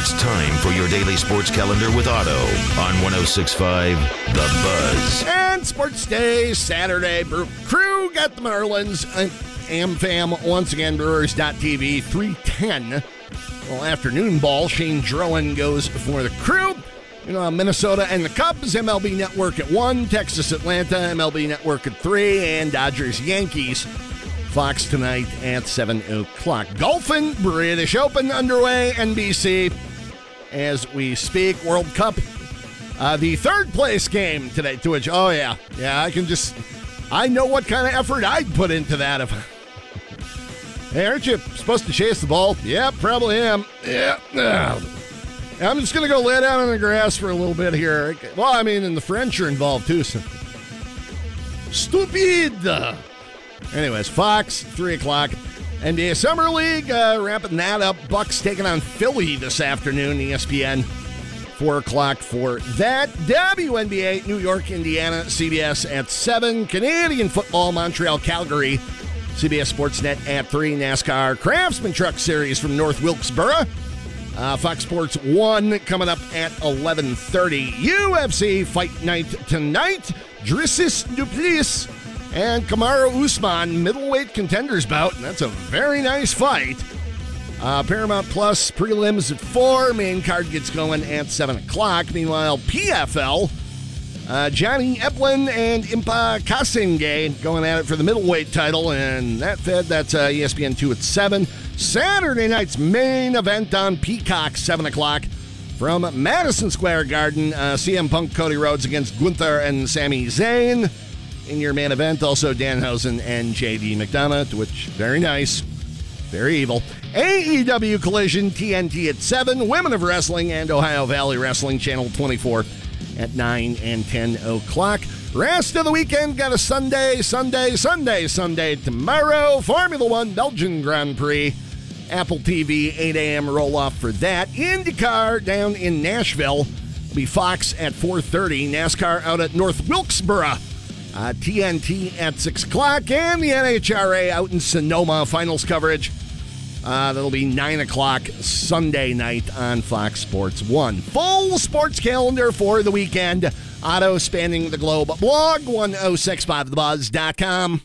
It's time for your daily sports calendar with Otto on 106.5 The Buzz. And Sports Day, Saturday. Crew got the Marlins. AmFam, once again, Brewers.tv, 3:10. Well, afternoon ball. Shane Drowan goes for the Crew. Minnesota and the Cubs, MLB Network at 1, Texas, Atlanta, MLB Network at 3, and Dodgers, Yankees, Fox tonight at 7 o'clock. Golfing, British Open underway, NBC as we speak. World Cup, the third place game today, to which, I know what kind of effort I'd put into that. Hey, aren't you supposed to chase the ball? Yeah, probably am. Yeah. I'm just going to go lay down on the grass for a little bit here. Well, and the French are involved too. So. Stupid! Anyways, Fox, 3 o'clock. NBA Summer League, wrapping that up. Bucks taking on Philly this afternoon, ESPN, 4 o'clock for that. WNBA, New York, Indiana, CBS at 7. Canadian football, Montreal, Calgary, CBS Sportsnet at 3. NASCAR Craftsman Truck Series from North Wilkesboro. Fox Sports 1 coming up at 11:30. UFC Fight Night tonight. Dricus du Plessis and Kamaru Usman, middleweight contenders bout. And that's a very nice fight. Paramount Plus prelims at 4. Main card gets going at 7 o'clock. Meanwhile, PFL, Johnny Eplin and Impa Kasenge going at it for the middleweight title. And that's ESPN 2 at 7. Saturday night's main event on Peacock, 7 o'clock from Madison Square Garden. CM Punk, Cody Rhodes against Gunther and Sami Zayn. In your main event, also Danhausen and JD McDonough, which, very nice, very evil. AEW Collision, TNT at 7. Women of Wrestling and Ohio Valley Wrestling, Channel 24 at 9 and 10 o'clock. Rest of the weekend, got a Sunday tomorrow. Formula One, Belgian Grand Prix. Apple TV, 8 a.m. roll-off for that. IndyCar down in Nashville. It'll be Fox at 4:30. NASCAR out at North Wilkesboro. TNT at 6 o'clock. And the NHRA out in Sonoma. Finals coverage. That'll be 9 o'clock Sunday night on Fox Sports 1. Full sports calendar for the weekend. Otto spanning the globe. Blog 1065thebuzz.com.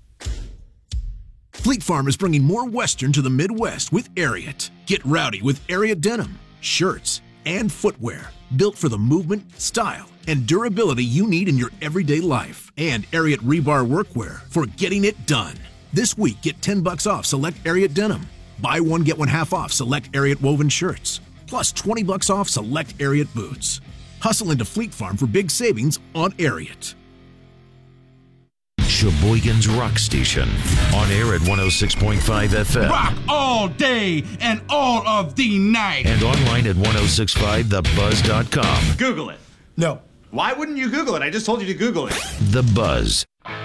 Fleet Farm is bringing more Western to the Midwest with Ariat. Get rowdy with Ariat denim, shirts, and footwear built for the movement, style, and durability you need in your everyday life. And Ariat rebar workwear for getting it done. This week, get $10 off select Ariat denim. Buy one, get one half off select Ariat woven shirts. Plus $20 off select Ariat boots. Hustle into Fleet Farm for big savings on Ariat. Sheboygan's Rock Station. On air at 106.5 FM. Rock all day and all of the night. And online at 1065thebuzz.com. Google it. No. Why wouldn't you Google it? I just told you to Google it. The Buzz.